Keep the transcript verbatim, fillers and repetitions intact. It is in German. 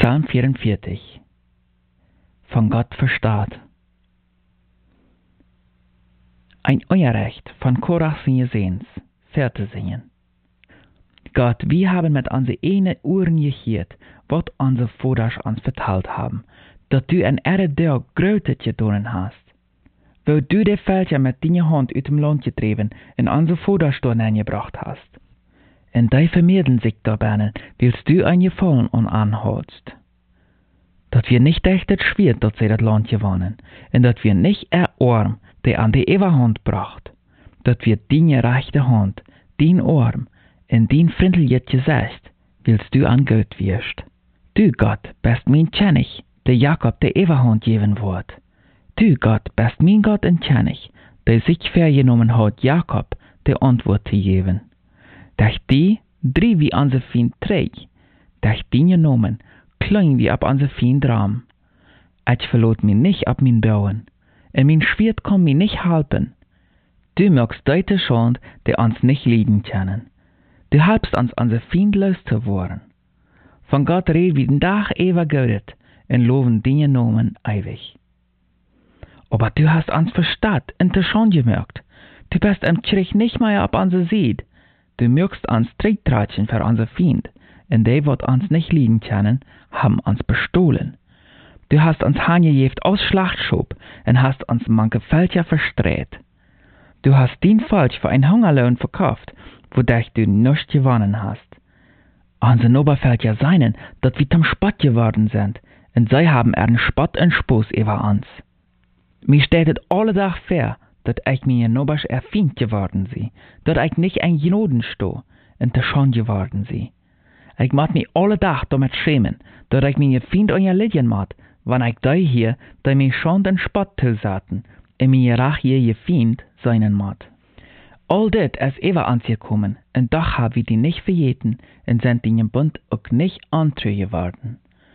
Psalm vierundvierzig. Von Gott verstaat. Ein Unrecht von Korach Sehens, Vierte singen. Gott, wir haben mit unseren eigenen Ohren gehört, was unsere Vaters uns vertelt haben, dass du ein Erde Größes getan hast. Wo du die Völker mit deiner Hand aus dem Land getrieben und unsere Vaters hingebracht hast. Und die vermehren sich dabei, willst du ein Gefallen an anholst. Dat wir nicht echt schwer, dass sie das Land gewonnen, und dat wir nicht er Arm, der an die ewige Hand bracht, dat wir deine rechte Hand, dein Arm, und dein freundliches Gesicht, willst du an Gott wirst. Du Gott, bist mein König, der Jakob der ewige Hand geben wird. Du Gott, bist mein Gott und König, der sich vergenommen hat, Jakob der Antwort zu geben. Durch die, drei wie unser Feind träg, durch den genommen, klein wie ab unser Feind Raum. Ich verlot mich nicht ab mein Bauen, und mein Schwert kann mich nicht halten. Du magst Leute schon, die uns nicht lieben können. Du halbst uns unser Feind loszuwerden. Von Gott red wie den Tag ewig gödet, und loben deine Namen ewig. Aber du hast uns verstaat und das schon gemerkt. Du bist im Krieg nicht mehr ab unser Seed. Du mögst uns Trittratschen für unser Feind, und die, wat uns nicht lieben können, haben uns bestohlen. Du hast uns hangejeft aus Schlachtschub und hast uns manche Völker verstreut. Du hast den Falsch für ein Hungerlohn verkauft, wodurch du nichts gewonnen hast. Unsere Obervölker seien, dass wir zum Spott geworden sind, und sie haben einen Spott und Spaß über uns. Mir steht es alle Tag fair, dass ich mir nobers erfind geworden sie, dass ich nicht ein Genoden sto, und das schon geworden sie. Ich mag mich alle Tag damit schämen, dass ich mir Find an ihr Lidjen mat, wann ich da hier, da mir schon den Spott zusaten, und mir rach hier je Find seinen mat. All dit ist ever angekommen, und doch hab ich die nicht verjeten, und sind in dem Bund auch nicht antreu geworden.